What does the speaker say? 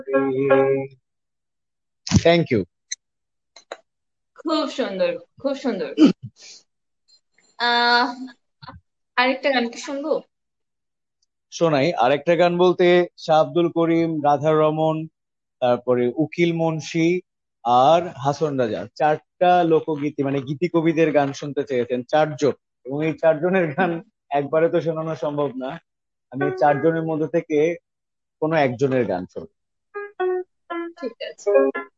Thank you. খুব সুন্দর, খুব সুন্দর। আহ আরেকটা গান কি শুনবো? শোনাই আরেকটা গান বলতে শাহ আব্দুল করিম, রাধা রমন, তারপরে উকিল মুন্সি আর হাসন রাজা, চারটা লোকগীতি মানে গীতি কবিদের গান শুনতে চেয়েছেন চারজন, এবং এই চারজনের গান একবারে তো শোনানো সম্ভব না। আমি এই চারজনের মধ্যে থেকে কোনো একজনের গান শুনবো। ঠিক আছে।